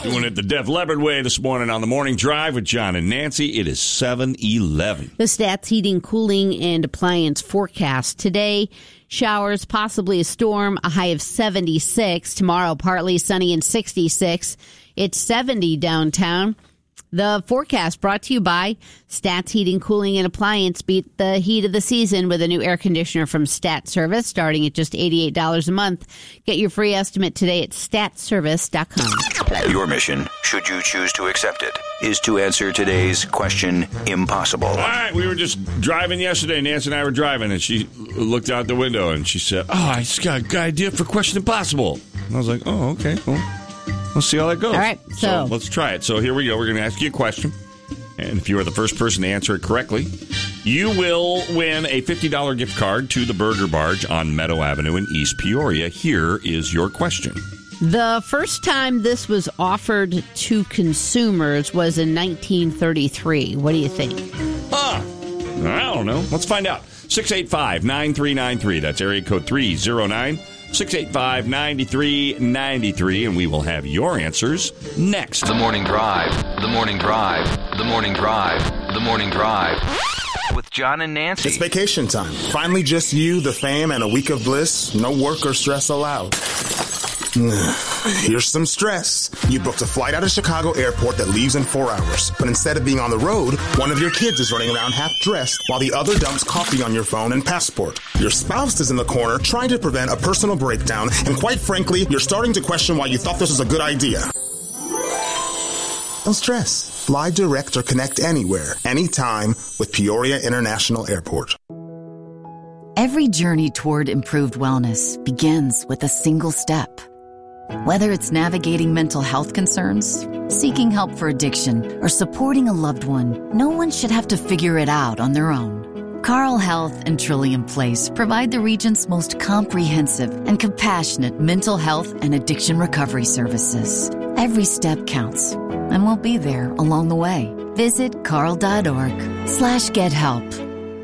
Doing it the Def Leppard way this morning on the Morning Drive with John and Nancy. It is 7:11. The Stats Heating, Cooling, and Appliance forecast. Today, showers, possibly a storm, a high of 76. Tomorrow, partly sunny and 66. It's 70 downtown. The forecast brought to you by Stats Heating, Cooling, and Appliance. Beat the heat of the season with a new air conditioner from Stat Service, starting at just $88 a month. Get your free estimate today at statservice.com. Your mission, should you choose to accept it, is to answer today's question impossible. All right, we were just driving yesterday. Nancy and I were driving, and she looked out the window, and she said, I just got a good idea for Question Impossible. And I was like, oh, okay, well. Let's see how that goes. All right, so let's try it. So here we go. We're going to ask you a question. And if you are the first person to answer it correctly, you will win a $50 gift card to the Burger Barge on Meadow Avenue in East Peoria. Here is your question. The first time this was offered to consumers was in 1933. What do you think? I don't know. Let's find out. 685-9393. That's area code 309. 685-9393, and we will have your answers next. The Morning Drive, The Morning Drive, The Morning Drive, The Morning Drive. With John and Nancy. It's vacation time. Finally just you, the fam, and a week of bliss. No work or stress allowed. Here's some stress. You booked a flight out of Chicago Airport that leaves in 4 hours. But instead of being on the road, one of your kids is running around half dressed while the other dumps coffee on your phone and passport. Your spouse is in the corner trying to prevent a personal breakdown. And quite frankly, you're starting to question why you thought this was a good idea. Don't stress. Fly direct or connect anywhere, anytime with Peoria International Airport. Every journey toward improved wellness begins with a single step. Whether it's navigating mental health concerns, seeking help for addiction, or supporting a loved one, no one should have to figure it out on their own. Carle Health and Trillium Place provide the region's most comprehensive and compassionate mental health and addiction recovery services. Every step counts, and we'll be there along the way. Visit carle.org/gethelp.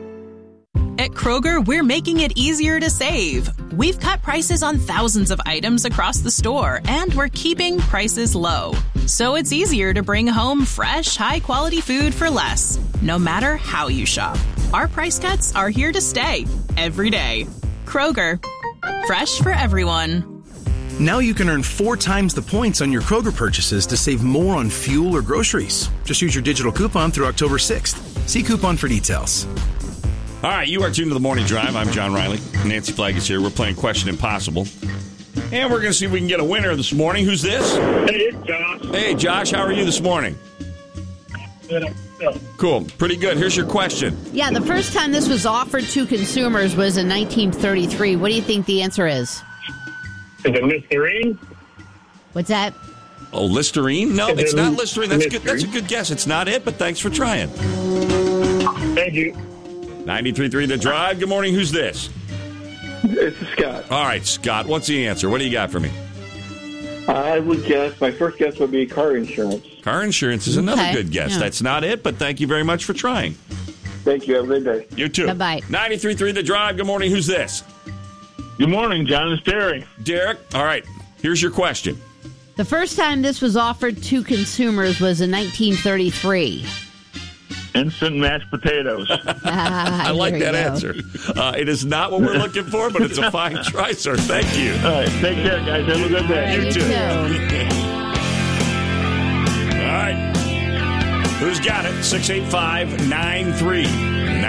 At Kroger, we're making it easier to save. We've cut prices on thousands of items across the store, and we're keeping prices low. So it's easier to bring home fresh, high-quality food for less, no matter how you shop. Our price cuts are here to stay, every day. Kroger, fresh for everyone. Now you can earn 4 times the points on your Kroger purchases to save more on fuel or groceries. Just use your digital coupon through October 6th. See coupon for details. All right, you are tuned to the Morning Drive. I'm John Riley. Nancy Flagg is here. We're playing Question Impossible. And we're going to see if we can get a winner this morning. Who's this? Hey, it's Josh. Hey, Josh, how are you this morning? Good. Cool. Pretty good. Here's your question. Yeah, the first time this was offered to consumers was in 1933. What do you think the answer is? Is it Listerine? What's that? Oh, Listerine? No, it's not Listerine. That's good. That's a good guess. It's not it, but thanks for trying. Thank you. 93.3 The Drive. Good morning. Who's this? It's Scott. All right, Scott. What's the answer? What do you got for me? I would guess, my first guess would be car insurance. Car insurance is another good guess. Yeah. That's not it, but thank you very much for trying. Thank you. Have a good day. You too. Bye-bye. 93.3 The Drive. Good morning. Who's this? Good morning, John. It's Derek. Derek. All right. Here's your question. The first time this was offered to consumers was in 1933. Instant mashed potatoes. I like that answer. It is not what we're looking for, but it's a fine try, sir. Thank you. All right. Take care, guys. Have a good day. You too. All right. Who's got it? 685-9393.